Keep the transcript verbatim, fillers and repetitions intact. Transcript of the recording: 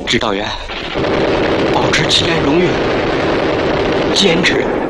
指导员，保持起来荣誉，坚持。